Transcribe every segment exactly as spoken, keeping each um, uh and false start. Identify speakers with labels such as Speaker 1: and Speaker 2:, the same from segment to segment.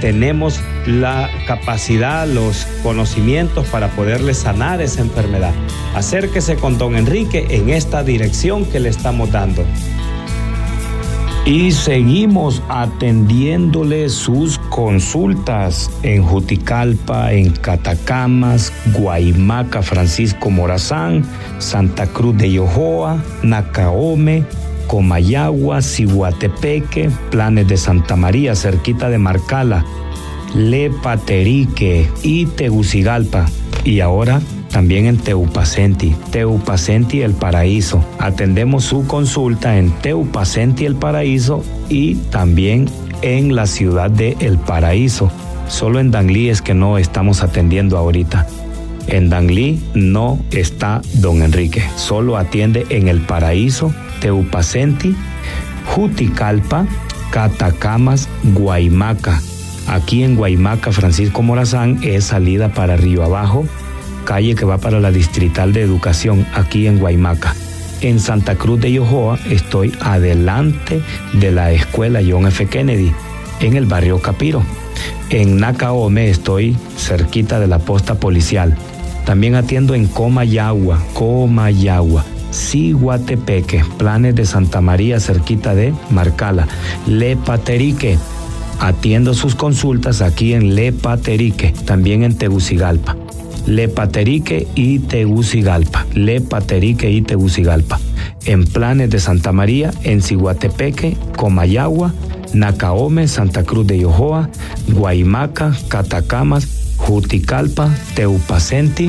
Speaker 1: tenemos la capacidad, los conocimientos para poderle sanar esa enfermedad. Acérquese con don Enrique en esta dirección que le estamos dando. Y seguimos atendiéndole sus consultas en Juticalpa, en Catacamas, Guaymaca, Francisco Morazán, Santa Cruz de Yojoa, Nacaome, Comayagua, Ciguatepeque, Planes de Santa María, cerquita de Marcala, Lepaterique y Tegucigalpa. Y ahora también en Teupacenti, Teupacenti El Paraíso. Atendemos su consulta en Teupacenti El Paraíso y también en la ciudad de El Paraíso. Solo en Danlí es que no estamos atendiendo ahorita. En Danlí no está don Enrique. Solo atiende en El Paraíso, Teupacenti, Juticalpa, Catacamas, Guaymaca. Aquí en Guaymaca, Francisco Morazán, es salida para Río Abajo, calle que va para la Distrital de Educación, aquí en Guaymaca. En Santa Cruz de Yojoa estoy adelante de la escuela John F. Kennedy, en el barrio Capiro. En Nacaome estoy cerquita de la posta policial. También atiendo en Comayagua, Comayagua, Ciguatepeque, Planes de Santa María, cerquita de Marcala, Lepaterique. Atiendo sus consultas aquí en Lepaterique, también en Tegucigalpa. Lepaterique y Tegucigalpa, Lepaterique y Tegucigalpa. En Planes de Santa María, en Ciguatepeque, Comayagua, Nacaome, Santa Cruz de Yojoa, Guaymaca, Catacamas, Juticalpa, Teupacenti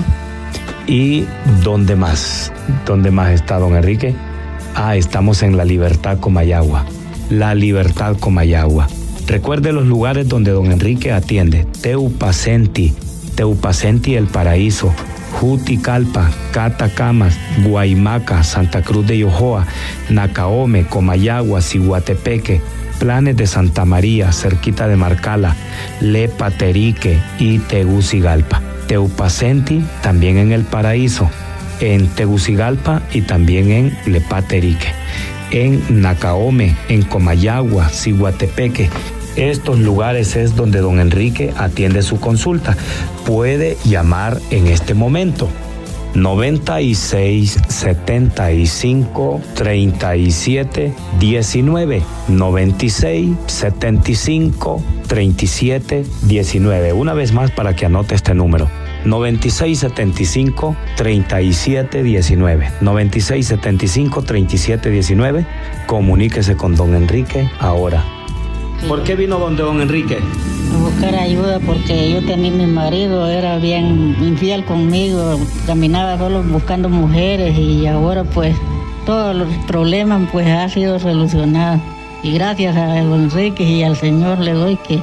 Speaker 1: y ¿dónde más? ¿Dónde más está don Enrique? Ah, estamos en La Libertad, Comayagua. La Libertad, Comayagua. Recuerde los lugares donde don Enrique atiende: Teupacenti, Teupacenti El Paraíso, Juticalpa, Catacamas, Guaymaca, Santa Cruz de Yojoa, Nacaome, Comayagua, Ciguatepeque, Planes de Santa María, cerquita de Marcala, Lepaterique y Tegucigalpa. Teupacenti también en El Paraíso, en Tegucigalpa y también en Lepaterique. En Nacaome, en Comayagua, Ciguatepeque. Estos lugares es donde don Enrique atiende su consulta. Puede llamar en este momento. noventa y seis, setenta y cinco, treinta y siete, diecinueve. noventa y seis, setenta y cinco, treinta y siete, diecinueve. Una vez más para que anote este número. noventa y seis, setenta y cinco, treinta y siete, diecinueve. noventa y seis, setenta y cinco, treinta y siete, diecinueve. Comuníquese con don Enrique ahora. ¿Por qué vino donde don Enrique?
Speaker 2: A buscar ayuda porque yo tenía mi marido, era bien infiel conmigo, caminaba solo buscando mujeres y ahora pues todos los problemas pues ha sido solucionado. Y gracias a don Enrique y al Señor le doy que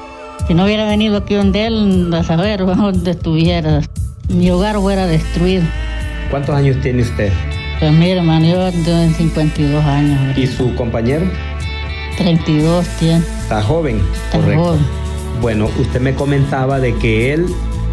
Speaker 2: si no hubiera venido aquí donde él, a saber dónde estuviera, mi hogar fuera destruido.
Speaker 1: ¿Cuántos años tiene usted?
Speaker 2: Pues mire, hermano, yo tengo cincuenta y dos años. ¿verdad?
Speaker 1: ¿Y su compañero?
Speaker 2: treinta y dos tiene.
Speaker 1: ¿Está joven?
Speaker 2: Está
Speaker 1: Correcto.
Speaker 2: joven.
Speaker 1: Bueno, usted me comentaba de que él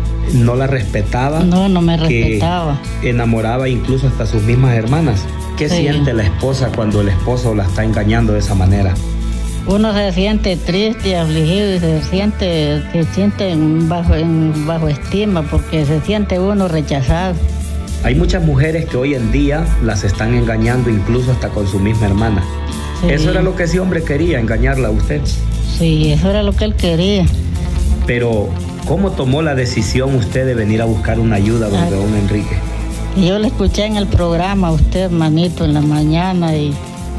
Speaker 1: no la respetaba.
Speaker 2: No, no me respetaba.
Speaker 1: Que enamoraba incluso hasta sus mismas hermanas. ¿Qué
Speaker 2: Sí.
Speaker 1: siente la esposa cuando el esposo la está engañando de esa manera?
Speaker 2: Uno se siente triste, afligido y se siente, se siente en bajo, en bajo estima porque se siente uno rechazado.
Speaker 1: Hay muchas mujeres que hoy en día las están engañando incluso hasta con su misma hermana.
Speaker 2: Sí.
Speaker 1: Eso era lo que ese hombre quería, engañarla a usted.
Speaker 2: Sí, eso era lo que él quería.
Speaker 1: Pero, ¿cómo tomó la decisión usted de venir a buscar una ayuda donde don Enrique?
Speaker 2: Y yo le escuché en el programa a usted, manito, en la mañana y...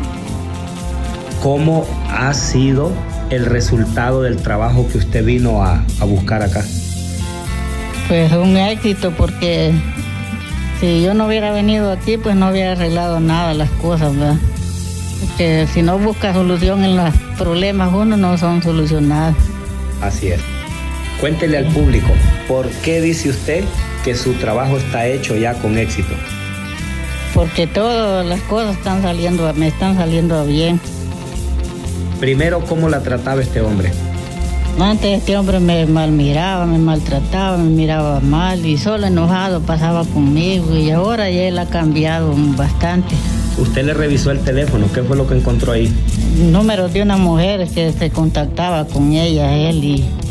Speaker 1: ¿Cómo ha sido el resultado del trabajo que usted vino a, a buscar acá?
Speaker 2: Pues un éxito porque si yo no hubiera venido aquí, pues no hubiera arreglado nada las cosas, ¿verdad? Porque si no busca solución en los problemas, uno no son solucionados.
Speaker 1: Así es. Cuéntele al público, ¿por qué dice usted que su trabajo está hecho ya con éxito?
Speaker 2: Porque todas las cosas están saliendo, me están saliendo bien.
Speaker 1: Primero, ¿cómo la trataba este hombre?
Speaker 2: Antes este hombre me malmiraba, me maltrataba, me miraba mal y solo enojado pasaba conmigo y ahora ya él ha cambiado bastante.
Speaker 1: Usted le revisó el teléfono, ¿qué fue lo que encontró ahí?
Speaker 2: Números de una mujer que se contactaba con ella, él, y